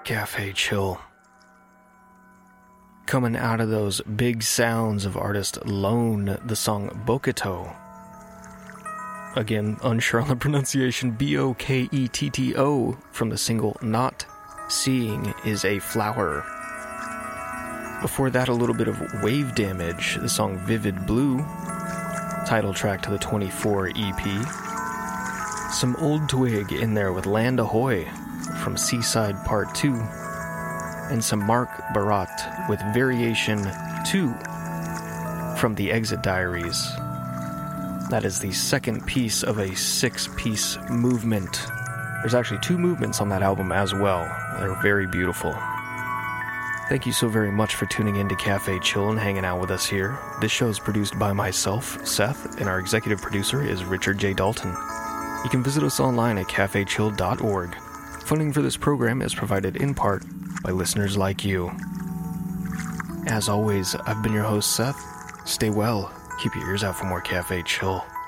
Cafe Chill. Coming out of those big sounds of artist Lone, the song Boketto. Again, unsure on the pronunciation, Boketto, from the single Not Seeing Is a Flower. Before that, a little bit of Wave Damage, the song Vivid Blue, title track to the 24 EP. Some Old Twig in there with Land Ahoy from Seaside Part 2, and some Mark Barat with Variation 2 from the Exit Diaries. That is the second piece of a 6-piece movement. There's actually 2 movements on that album as well. They're very beautiful. Thank you so very much for tuning in to Cafe Chill and hanging out with us here. This show is produced by myself, Seth, and our executive producer is Richard J. Dalton. You can visit us online at cafechill.org. Funding for this program is provided in part by listeners like you. As always, I've been your host, Seth. Stay well. Keep your ears out for more Cafe Chill.